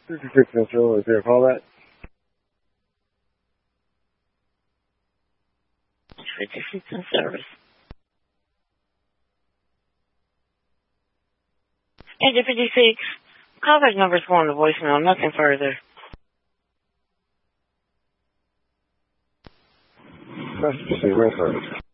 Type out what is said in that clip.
56 Central, is there a callback? 56 in service. Agent 56, callback number is going to voicemail, nothing further. Message received, ring service.